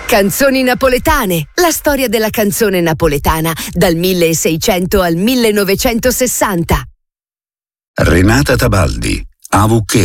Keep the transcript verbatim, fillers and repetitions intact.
Canzoni napoletane, la storia della canzone napoletana dal milleseicento al millenovecentosessanta. Renata Tabaldi, Avuché.